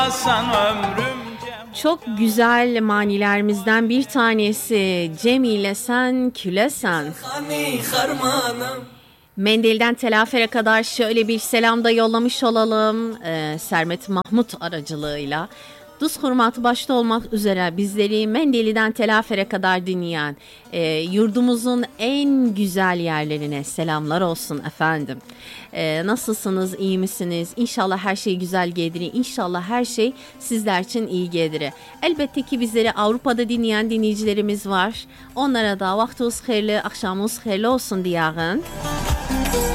Çok güzel manilerimizden bir tanesi Cemile sen külesen. Mendil'den Telafer'e kadar şöyle bir selam da yollamış olalım. Sermet Mahmut aracılığıyla. Duz hurmatı başta olmak üzere bizleri Mendili'den Telafer'e kadar dinleyen yurdumuzun en güzel yerlerine selamlar olsun efendim. Nasılsınız, iyi misiniz? İnşallah her şey güzel gelir. İnşallah her şey sizler için iyi gelir. Elbette ki bizleri Avrupa'da dinleyen dinleyicilerimiz var. Onlara da vaktiniz hayırlı, akşamınız hayırlı olsun diyağın.